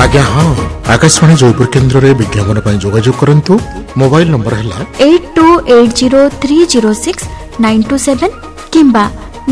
आज्ञा हाँ आकाशवाणी जयपुर केन्द्र रे विज्ञापन पर जोगाजोग करंतु मोबाइल नंबर है 8280306927 किंबा